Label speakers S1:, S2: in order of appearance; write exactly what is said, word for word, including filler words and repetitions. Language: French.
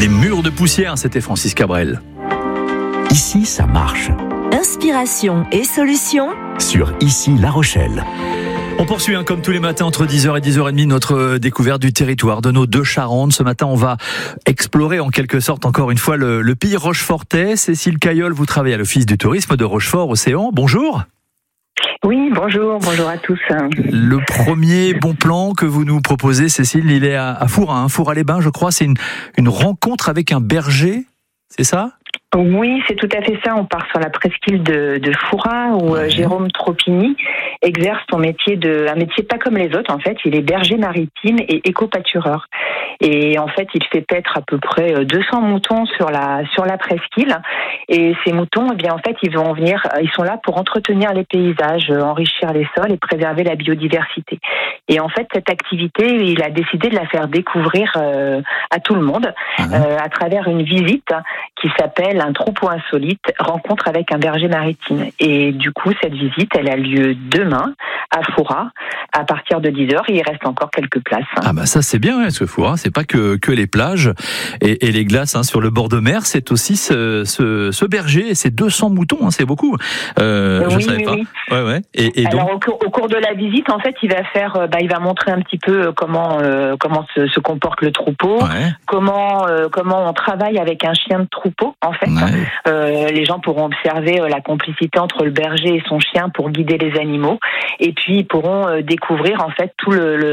S1: Les murs de poussière, c'était Francis Cabrel.
S2: Ici, ça marche.
S3: Inspiration et solutions
S2: Sur Ici La Rochelle.
S1: On poursuit hein, comme tous les matins entre dix heures et dix heures trente notre découverte du territoire de nos deux Charentes. Ce matin, on va explorer en quelque sorte encore une fois le, le pays rochefortais. Cécile Caillol, vous travaillez à l'Office du tourisme de Rochefort-Océan. Bonjour.
S4: Oui, bonjour, bonjour à tous.
S1: Le premier bon plan que vous nous proposez, Cécile, il est à, à Foura, hein, Foura-les-Bains, je crois. C'est une, une rencontre avec un berger, c'est ça ?
S4: Oui, c'est tout à fait ça. On part sur la presqu'île de, de Foura où ouais. Jérôme Tropini exerce son métier de un métier pas comme les autres. En fait, il est berger maritime et éco-pâtureur. Et en fait, il fait paître à peu près deux cents moutons sur la sur la presqu'île. Et ces moutons, eh bien en fait, ils vont venir, ils sont là pour entretenir les paysages, enrichir les sols et préserver la biodiversité. Et en fait, cette activité, il a décidé de la faire découvrir euh, à tout le monde mmh. euh, à travers une visite qui s'appelle un troupeau insolite, rencontre avec un berger maritime. Et du coup, cette visite, elle a lieu demain à Foura, à partir de dix heures. Il reste encore quelques places.
S1: Ah bah ça c'est bien, hein, parce que Foura, c'est pas que, que les plages et, et les glaces hein, sur le bord de mer, c'est aussi ce, ce, ce berger et ces deux cents moutons, hein, c'est beaucoup. Euh,
S4: oui,
S1: je savais
S4: oui,
S1: pas.
S4: Oui.
S1: Ouais, ouais. Et, et donc...
S4: Alors au cours, au cours de la visite, en fait, il va faire, bah, il va montrer un petit peu comment euh, comment se, se comporte le troupeau,
S1: ouais.
S4: comment euh, comment on travaille avec un chien de troupeau, en fait.
S1: Ouais.
S4: Euh, les gens pourront observer euh, la complicité entre le berger et son chien pour guider les animaux, et puis ils pourront euh, découvrir en fait tout le, le